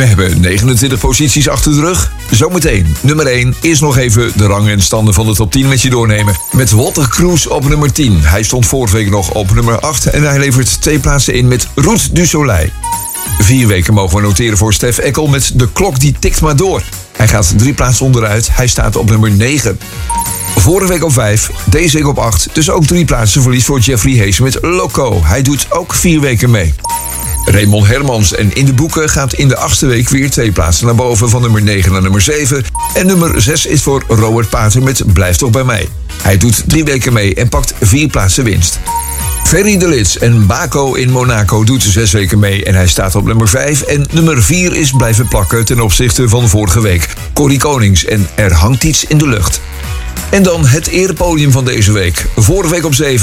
We hebben 29 posities achter de rug. Zometeen, nummer 1, is nog even de rang en standen van de top 10 met je doornemen. Met Walter Kroes op nummer 10. Hij stond vorige week nog op nummer 8 en hij levert 2 plaatsen in met Roet du Soleil. 4 weken mogen we noteren voor Stef Eckel met De Klok die tikt maar door. Hij gaat 3 plaatsen onderuit, hij staat op nummer 9. Vorige week op 5, deze week op 8, dus ook 3 plaatsen verlies voor Jeffrey Hees met Loco. Hij doet ook 4 weken mee. Raymond Hermans en In de Boeken gaat in de 8e week weer 2 plaatsen naar boven, van nummer 9 naar nummer 7. En nummer 6 is voor Robert Pater met Blijf toch bij mij. Hij doet 3 weken mee en pakt 4 plaatsen winst. Ferry de Lits en Baco in Monaco doet 6 weken mee en hij staat op nummer 5. En nummer 4 is blijven plakken ten opzichte van vorige week. Corrie Konings en Er hangt iets in de lucht. En dan het erepodium van deze week. Vorige week op 7.